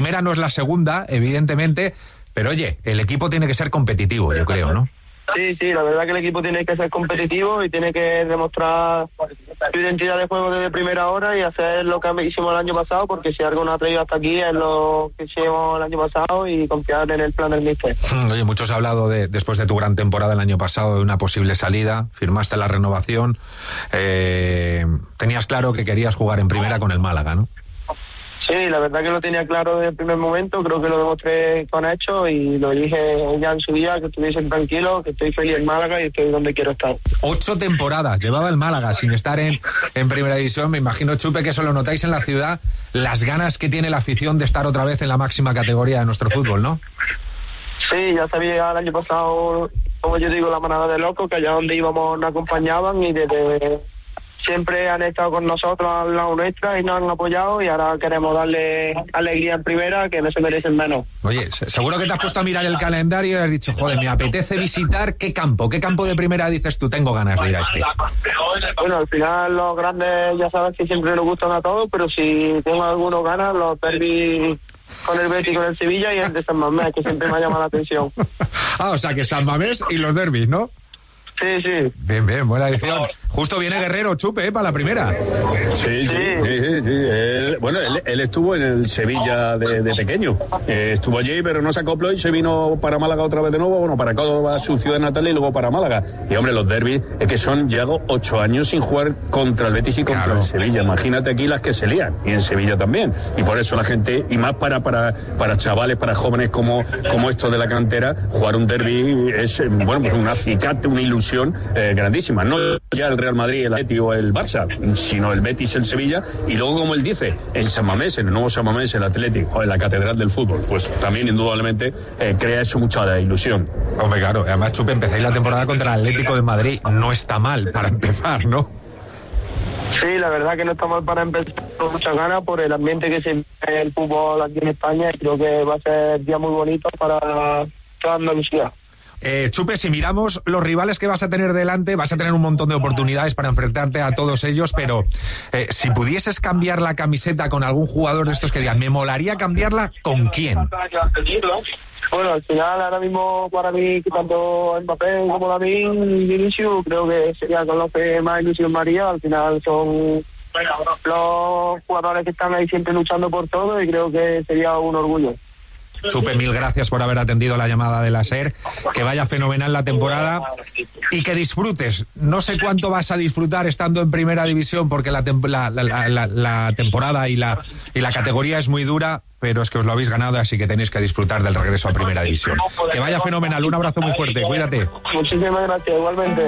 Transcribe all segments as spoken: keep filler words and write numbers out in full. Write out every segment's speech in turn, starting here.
primera no es la segunda, evidentemente, pero oye, el equipo tiene que ser competitivo, yo creo, ¿no? Sí, sí, la verdad que el equipo tiene que ser competitivo y tiene que demostrar su identidad de juego desde primera hora y hacer lo que hicimos el año pasado, porque si algo nos ha traído hasta aquí es lo que hicimos el año pasado y confiar en el plan del míster. Oye, muchos han hablado de, después de tu gran temporada el año pasado, de una posible salida, firmaste la renovación, eh, tenías claro que querías jugar en primera con el Málaga, ¿no? Sí, la verdad que lo tenía claro desde el primer momento, creo que lo demostré con hechos y lo dije ya en su día, que estuviesen tranquilos, que estoy feliz en Málaga y estoy donde quiero estar. Ocho temporadas llevaba el Málaga sin estar en, en primera división. Me imagino, Chupe, que eso lo notáis en la ciudad, las ganas que tiene la afición de estar otra vez en la máxima categoría de nuestro fútbol, ¿no? Sí, ya sabía el año pasado, como yo digo, la manada de locos, que allá donde íbamos nos acompañaban y desde... siempre han estado con nosotros al lado nuestra y nos han apoyado y ahora queremos darle alegría en primera, que no se merecen menos. Oye, seguro que te has puesto a mirar el calendario y has dicho, joder, me apetece visitar, ¿qué campo? ¿Qué campo de primera dices tú, tengo ganas de ir a este? Bueno, al final los grandes ya sabes que siempre nos gustan a todos, pero si tengo algunos ganas, los derbis con el Betis y con el Sevilla y el de San Mamés, que siempre me ha llamado la atención. Ah, o sea que San Mamés y los derbis, ¿no? Sí, sí. Bien, bien, buena edición. Justo viene Guerrero, Chupe, ¿eh? Para la primera. Sí, sí, sí, sí, sí. Él, bueno, él, él estuvo en el Sevilla de, de pequeño. Eh, estuvo allí, pero no se acopló y se vino para Málaga otra vez de nuevo. Bueno, para Córdoba, su ciudad natal, y luego para Málaga. Y hombre, los derbis es que son, llego ocho años sin jugar contra el Betis y contra claro. el Sevilla. Imagínate aquí las que se lían. Y en Sevilla también. Y por eso la gente, y más para para, para chavales, para jóvenes como, como estos de la cantera, jugar un derbi es, bueno, pues un acicate, una ilusión Eh, grandísima, no ya el Real Madrid, el Atleti o el Barça, sino el Betis, el Sevilla, y luego, como él dice, en San Mamés, en el nuevo San Mamés, el Atleti o en la Catedral del Fútbol, pues también indudablemente eh, crea eso mucha ilusión. Hombre, claro, además, Chupe, empezáis la temporada contra el Atlético de Madrid, no está mal para empezar, ¿no? Sí, la verdad que no está mal para empezar, con muchas ganas por el ambiente que se vive en el fútbol aquí en España, y creo que va a ser un día muy bonito para toda Andalucía. Eh, Chupe, si miramos los rivales que vas a tener delante, vas a tener un montón de oportunidades para enfrentarte a todos ellos, pero eh, si pudieses cambiar la camiseta con algún jugador de estos que digan, me molaría cambiarla, ¿con quién? Bueno, al final, ahora mismo, para mí, tanto Mbappé como Lamine y Vinicius, creo que sería con los que más ilusión María. Al final son los jugadores que están ahí siempre luchando por todo y creo que sería un orgullo. Chupe, mil gracias por haber atendido la llamada de la SER, que vaya fenomenal la temporada y que disfrutes. No sé cuánto vas a disfrutar estando en primera división, porque la, tem- la, la, la, la temporada y la, y la categoría es muy dura, pero es que os lo habéis ganado, así que tenéis que disfrutar del regreso a primera división. Que vaya fenomenal, un abrazo muy fuerte, cuídate. Muchísimas gracias, igualmente.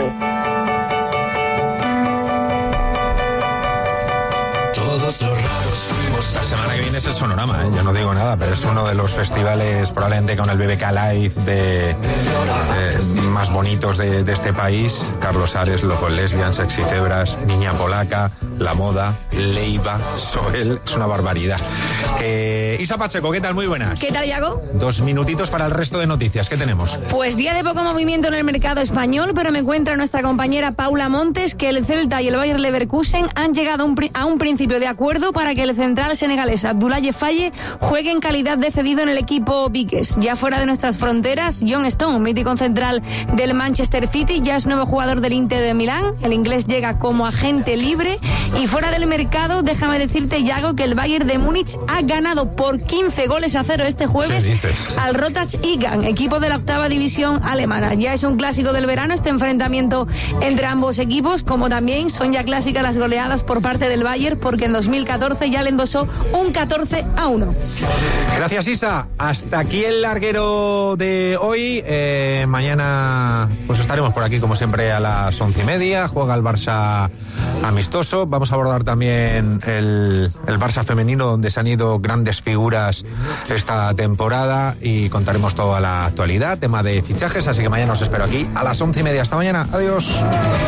Todos los raros fuimos. La semana que viene es el Sonorama, ¿eh? Yo no digo nada, pero es uno de los festivales, probablemente con el B B K Live, de, de más bonitos de, de este país. Carlos Ares, Loco Lesbian, Sexy Cebras, Niña Polaca, La Moda, Leiva, Soel, es una barbaridad. Que... Isa Pacheco, ¿qué tal? Muy buenas. ¿Qué tal, Iago? Dos minutitos para el resto de noticias, ¿qué tenemos? Pues día de poco movimiento en el mercado español, pero me encuentra nuestra compañera Paula Montes que el Celta y el Bayer Leverkusen han llegado a un, pri- a un principio de acuerdo para que el central senegalés Abdoulaye Faye juegue en calidad de cedido en el equipo Viques. Ya fuera de nuestras fronteras, John Stone, mítico central del Manchester City, ya es nuevo jugador del Inter de Milán. El inglés llega como agente libre. Y fuera del mercado, déjame decirte, Iago, que el Bayern de Múnich ha ganado por quince goles a cero este jueves al Rotterdam Egan, equipo de la octava división alemana. Ya es un clásico del verano este enfrentamiento entre ambos equipos, como también son ya clásicas las goleadas por parte del Bayern, porque en dos mil catorce ya le endosó un catorce a uno. Gracias, Isa. Hasta aquí el larguero de hoy. Eh, mañana pues estaremos por aquí como siempre a las once y media. Juega el Barça amistoso. Vamos a abordar también el, el Barça femenino, donde se han ido grandes figuras esta temporada, y contaremos toda la actualidad, tema de fichajes. Así que mañana os espero aquí a las once y media. Hasta mañana. Adiós.